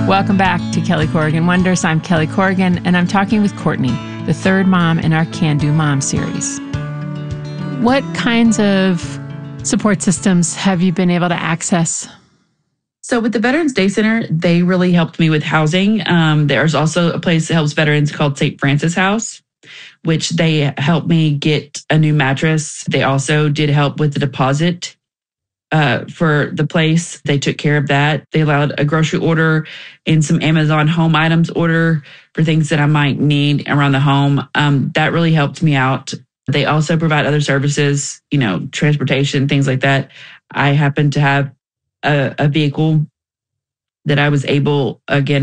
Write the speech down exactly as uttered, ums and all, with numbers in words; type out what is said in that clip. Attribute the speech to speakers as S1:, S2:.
S1: Welcome back to Kelly Corrigan Wonders. I'm Kelly Corrigan, and I'm talking with Courtney, the third mom in our Can Do Mom series. What kinds of support systems have you been able to access?
S2: So with the Veterans Day Center, they really helped me with housing. Um, there's also a place that helps veterans called Saint Francis House, which they helped me get a new mattress. They also did help with the deposit uh, for the place. They took care of that. They allowed a grocery order and some Amazon home items order for things that I might need around the home. Um, that really helped me out. They also provide other services, you know, transportation, things like that. I happen to have a, a vehicle that I was able, again,